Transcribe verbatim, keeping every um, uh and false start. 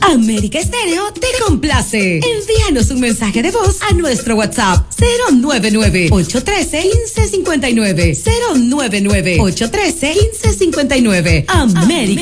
América Estéreo te complace. Envíanos un mensaje de voz a nuestro WhatsApp cero nueve nueve, ocho uno tres, uno cinco cinco nueve, cero nueve nueve, ocho uno tres, uno cinco cinco nueve. América